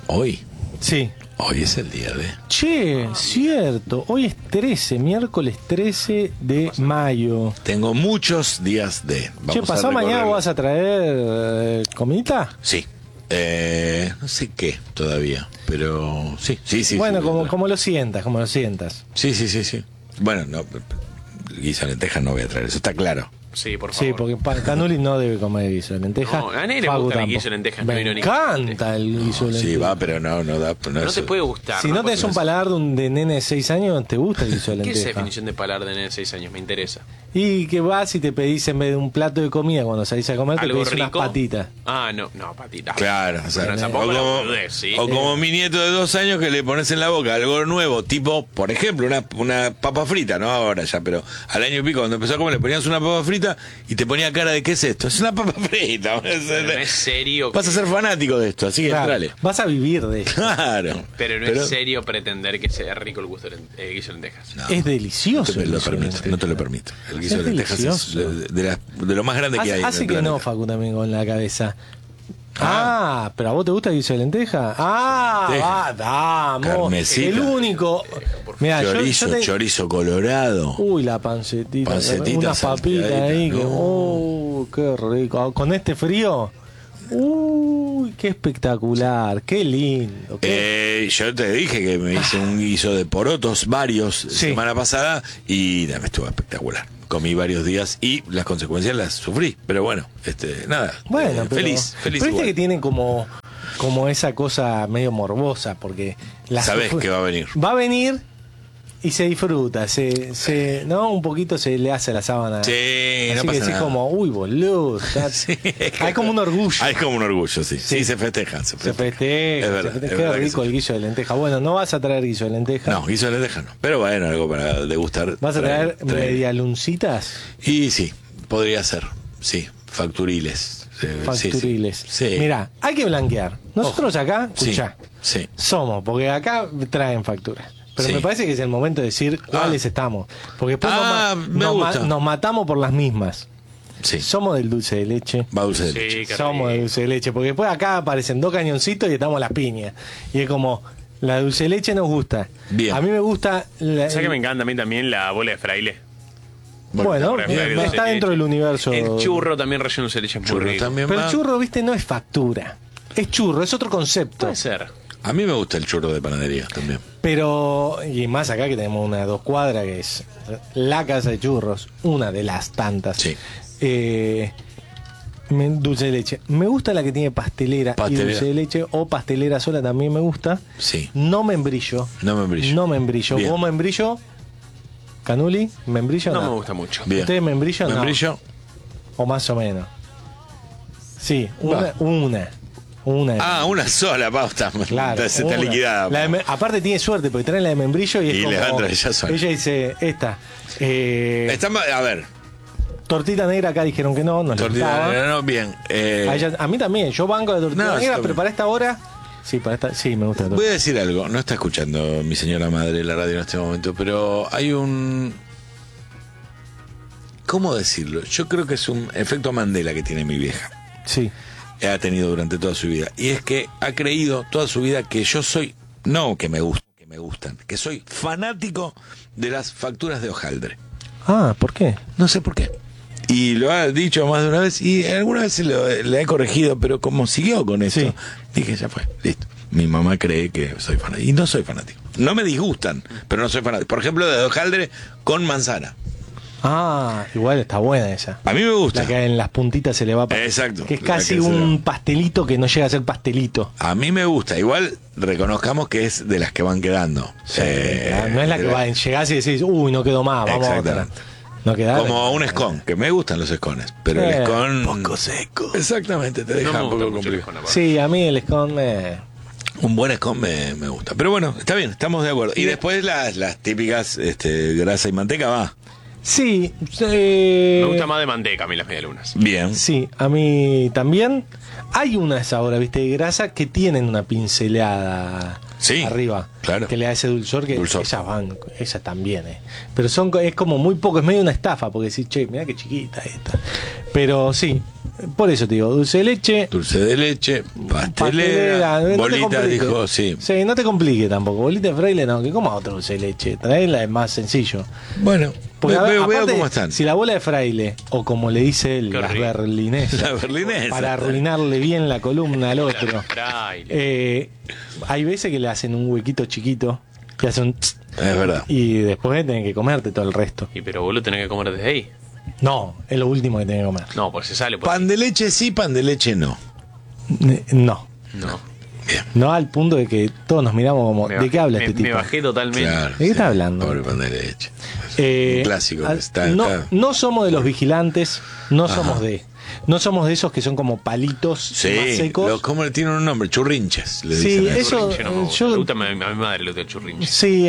Hoy. Sí. Hoy es el día de... Che, cierto. Hoy es 13, miércoles 13 de mayo. Tengo muchos días de... Che, ¿pasado mañana vas a traer comidita? Sí. No sé qué todavía, pero sí. Bueno, sí, como lo sientas, como lo sientas. Sí. Bueno, no, guiso de lentejas no voy a traer, eso está claro. Sí, por favor. Sí, porque Canuli no debe comer guiso de lentejas. No, a nadie le Facu gusta el tampoco. guiso de lentejas. Me encanta el guiso de lentejas. Sí, va, pero no da... No te puede gustar. Si no tenés un paladar de nene de 6 años, ¿te gusta el guiso de ¿Qué es lentejas? esa definición de paladar de nene de 6 años? Me interesa. Y que vas y te pedís en vez de un plato de comida cuando salís a comer, te ¿Algo pedís unas rico? patitas. Ah, no, patitas. Claro, o sea, Pero o tampoco la como, boludez, ¿sí? o como mi nieto de 2 años que le pones en la boca algo nuevo, tipo, por ejemplo, una papa frita, no ahora ya, pero al año y pico cuando empezó a comer le ponías una papa frita y te ponía cara de ¿qué es esto? Es una papa frita. Pero no es serio. Vas a ser fanático de esto, así que Claro, entrale. vas a vivir de esto. Claro. Pero no es serio pretender que sea rico el gusto de guiso de lentejas. No, Es delicioso. no te el lo guiso de permito, lentejas. no te lo permito. El guiso Es de lentejas es delicioso. de lo más grande que hay. Hace en el que no, planeta. Facu, también con la cabeza. Pero ¿a vos te gusta el guiso de lenteja? Vamos. Carnecita. El único. Mira, Chorizo colorado. Uy, la pancetita. Pancetita Unas papitas salteadita, ahí. no. Qué rico. Con este frío. Uy, qué espectacular. Qué lindo. Yo te dije que me hice un guiso de porotos varios semana pasada y me estuvo espectacular. Comí varios días y las consecuencias las sufrí. Pero bueno, nada. Bueno, feliz. Pero viste igual. que tienen como esa cosa medio morbosa, porque Sabés que va a venir. Va a venir y se disfruta, ¿no? Un poquito se le hace a la sábana. Sí, así no que pasa decís nada. como, uy, boludo. Sí, hay como un orgullo. Hay como un orgullo, sí. Sí, se festeja. Se festeja. Es verdad, Qué es verdad rico que el guiso de lenteja. Bueno, no vas a traer guiso de lenteja. No, guiso de lenteja no. Pero bueno, algo para degustar. ¿Vas a traer medialuncitas? Y sí, podría ser. Sí, facturiles. Facturiles. Sí. Mirá, hay que blanquear. Nosotros acá, escuchá, Sí. somos, porque acá traen facturas. Pero Sí. me parece que es el momento de decir cuáles estamos. Porque después me gusta. nos matamos por las mismas. Sí. Somos del dulce de leche. Va dulce de Sí, leche. qué Somos del rico. dulce de leche. Porque después acá aparecen 2 cañoncitos y estamos las piñas. Y es como, la dulce de leche nos gusta. Bien. A mí me gusta. ¿Sabes que me encanta a mí también la bola de fraile? Bueno, Bola de fraile, dulce está de dentro leche. del universo. El churro también relleno de dulce de leche es muy Churro rico. también Pero va. el churro, viste, no es factura. Es churro, es otro concepto. Puede ser. A mí me gusta el churro de panadería también. Pero, y más acá que tenemos una de 2 cuadras que es la casa de churros, una de las tantas. Sí. Dulce de leche. Me gusta la que tiene pastelera, y dulce de leche, o pastelera sola también me gusta. Sí. No membrillo. No membrillo. No membrillo. Bien. ¿Vos membrillo? ¿Canuli? ¿Membrillo? No me gusta mucho. Bien. ¿Ustedes membrillo? Membrillo. No. O más o menos. Sí, Va. una. Una sola pauta. Claro, Está una. liquidada. Aparte tiene suerte porque traen la de membrillo y es Y como, Alejandra ya suena. ella dice esta A ver, tortita negra acá dijeron que no les tortilla gustaba. no, bien. A mí también, yo banco la tortita No, negra, está pero bien. para esta hora sí me gusta la Voy tortita. a decir algo. No está escuchando mi señora madre la radio en este momento, pero hay un... ¿Cómo decirlo? Yo creo que es un efecto Mandela que tiene mi vieja. Sí. Ha tenido durante toda su vida. Y es que ha creído toda su vida que yo soy, no que me gustan, que soy fanático de las facturas de hojaldre. ¿Por qué? No sé por qué. Y lo ha dicho más de una vez y alguna vez le he corregido, pero como siguió con eso, Sí. dije, ya fue, listo. Mi mamá cree que soy fanático. Y no soy fanático. No me disgustan, pero no soy fanático. Por ejemplo, de hojaldre con manzana. Igual está buena esa. A mí me gusta. La que en las puntitas se le va Exacto. que es La casi que se un le- pastelito que no llega a ser pastelito. A mí me gusta. Igual reconozcamos que es de las que van quedando. No es la que llegás y decís, uy, no quedó más, vamos a otra. Exactamente. No queda. Como un scone, que me gustan los scones, pero el scone... poco seco. Exactamente, te No deja me un gusta poco mucho el complicado. scone, aparte. Sí, a mí el scone Un buen scone me gusta. Pero bueno, está bien, estamos de acuerdo. Y después las típicas grasa y manteca va. Sí, Me gusta más de manteca a mí las medialunas. Bien. Sí, a mí también. Hay unas ahora, viste, de grasa que tienen una pincelada Sí, arriba, claro. que le da ese dulzor que Dulzor. esas también, pero es como muy poco, es medio una estafa, porque decís, che, mirá qué chiquita esta. Pero sí, por eso te digo, dulce de leche, Dulce de leche, pastelera, no te bolitas, compliques. dijo, sí. Sí, no te complique tampoco. Bolita de fraile no, que coma otro dulce de leche. Traerla es más sencillo. Bueno, Porque, veo aparte, cómo están. Si la bola de fraile, o como le dice él, Qué las rico. berlinesas, La berlinesa. para arruinarle bien la columna al otro. Fraile. Hay veces que le hacen un huequito chiquito, que hacen un tss, Es verdad. y después tenés que comerte todo el resto. Y pero vos lo tenés que comer desde ahí. No, es lo último que tenés que comer. No, pues se sale. Pues, Pan de leche sí, pan de leche no. No. no. Bien. No al punto de que todos nos miramos como, ¿de qué habla este Me tipo? bajé totalmente. Claro. ¿De qué está hablando? Pobre pan de leche. Eh, Un clásico. al- Está. no somos de los vigilantes, no Ajá. somos no somos de esos que son como palitos más Sí, secos. ¿cómo le tienen un nombre? Churrinches, le Sí, dicen a eso- Churrinche no me gusta. yo- Le gusta a mi madre lo del churrinche. Sí,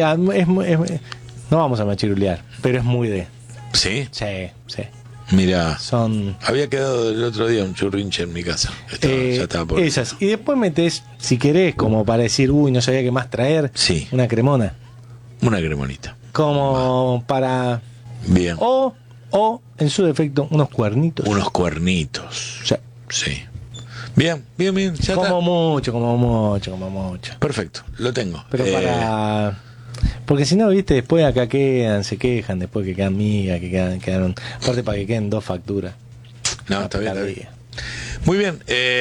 no vamos a machirulear, pero es muy de. Sí, Sí. mira, Son había quedado el otro día un churrinche en mi casa. Ya estaba por. esas. Y después metes, si querés, como para decir, uy, no sabía qué más traer, Sí. una cremona. Una cremonita. Como para. Bien. O, en su defecto, unos cuernitos. Unos cuernitos. O sea, Sí. Bien. Ya como está. mucho. Perfecto, lo tengo. Pero para. Porque si no, viste, después acá se quejan, después que quedan migas, que quedaron. Aparte, para que queden 2 facturas. No, Una está bien. picardía. Muy bien.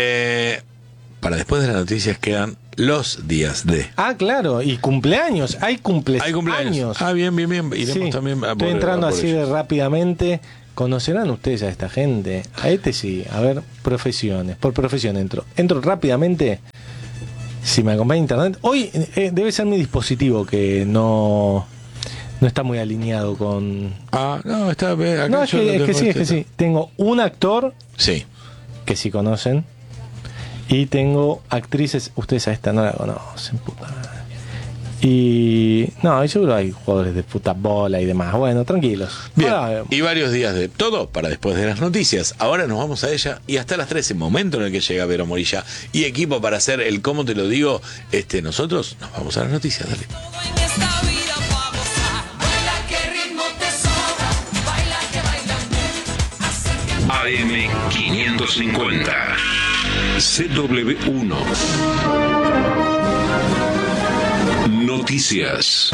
Para después de las noticias quedan los días de. Ah, claro, y cumpleaños. Hay cumpleaños. Hay cumpleaños. Ah, bien. Iremos Sí, también a estoy por- entrando a por así ellos. rápidamente. ¿Conocerán ustedes a esta gente? A este sí. A ver, profesiones. Por profesión entro. Entro rápidamente. Si me acompaña internet. Hoy debe ser mi dispositivo que no está muy alineado con. Ah, no, está bien. Acá No, es yo lo que tengo sí, es que este. sí. Tengo un actor Sí. que sí conocen. Y tengo actrices. Ustedes a esta no la conocen, puta madre. Y. No, y seguro hay jugadores de fútbol y demás. Bueno, tranquilos. Bien, Ahora, y varios días de todo para después de las noticias. Ahora nos vamos a ella y hasta las 13, momento en el que llega Vero Morilla y equipo para hacer el cómo te lo digo. Nosotros nos vamos a las noticias, dale. En esta vida pa' gozar, baila que ritmo te sobra, baila que baila así que AM 550 CW1 Noticias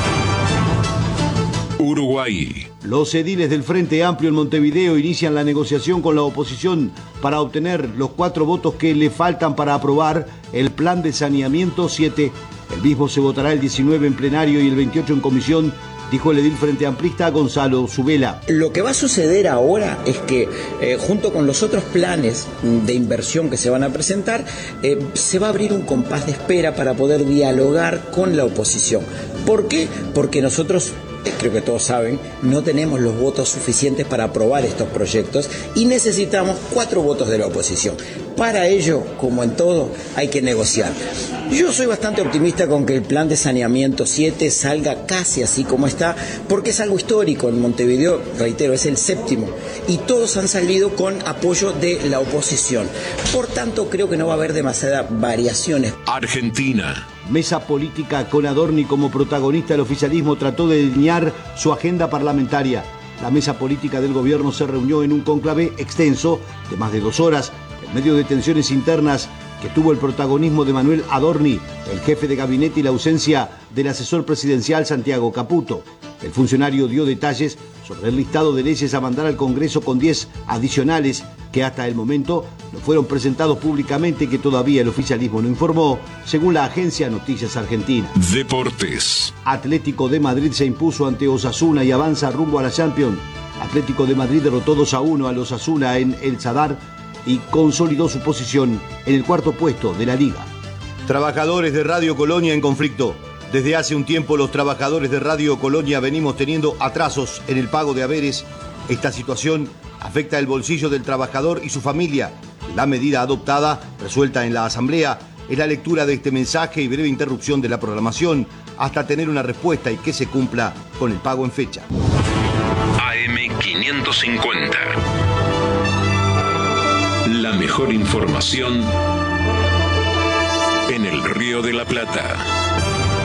Uruguay. Los ediles del Frente Amplio en Montevideo inician la negociación con la oposición para obtener los 4 votos que le faltan para aprobar el Plan de Saneamiento 7. El mismo se votará el 19 en plenario y el 28 en comisión, dijo el edil Frente Amplista Gonzalo Zubela. Lo que va a suceder ahora es que junto con los otros planes de inversión que se van a presentar, se va a abrir un compás de espera para poder dialogar con la oposición. ¿Por qué? Porque nosotros, creo que todos saben, no tenemos los votos suficientes para aprobar estos proyectos y necesitamos 4 votos de la oposición. Para ello, como en todo, hay que negociar. Yo soy bastante optimista con que el plan de saneamiento 7 salga casi así como está, porque es algo histórico en Montevideo, reitero, es el 7º, y todos han salido con apoyo de la oposición. Por tanto, creo que no va a haber demasiadas variaciones. Argentina. Mesa política con Adorni como protagonista, el oficialismo trató de delinear su agenda parlamentaria. La mesa política del gobierno se reunió en un cónclave extenso de más de 2 horas, en medio de tensiones internas que tuvo el protagonismo de Manuel Adorni, el jefe de gabinete, y la ausencia del asesor presidencial Santiago Caputo. El funcionario dio detalles sobre el listado de leyes a mandar al Congreso con 10 adicionales que hasta el momento no fueron presentados públicamente y que todavía el oficialismo no informó, según la agencia Noticias Argentina. Deportes. Atlético de Madrid se impuso ante Osasuna y avanza rumbo a la Champions. Atlético de Madrid derrotó 2-1 al Osasuna en El Sadar y consolidó su posición en el 4º puesto de la liga. Trabajadores de Radio Colonia en conflicto. Desde hace un tiempo los trabajadores de Radio Colonia venimos teniendo atrasos en el pago de haberes. Esta situación afecta el bolsillo del trabajador y su familia. La medida adoptada, resuelta en la Asamblea, es la lectura de este mensaje y breve interrupción de la programación hasta tener una respuesta y que se cumpla con el pago en fecha. AM 550 La mejor información en el Río de la Plata.